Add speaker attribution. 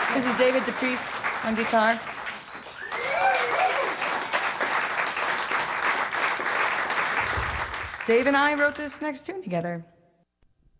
Speaker 1: This is David DePriest on guitar. Dave and I wrote this next tune together.